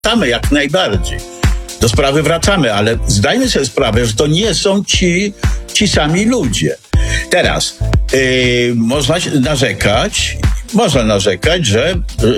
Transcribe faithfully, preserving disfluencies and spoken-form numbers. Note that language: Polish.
wracamy jak najbardziej. Do sprawy wracamy, ale zdajmy sobie sprawę, że to nie są ci, ci sami ludzie. Teraz yy, można narzekać, można narzekać, że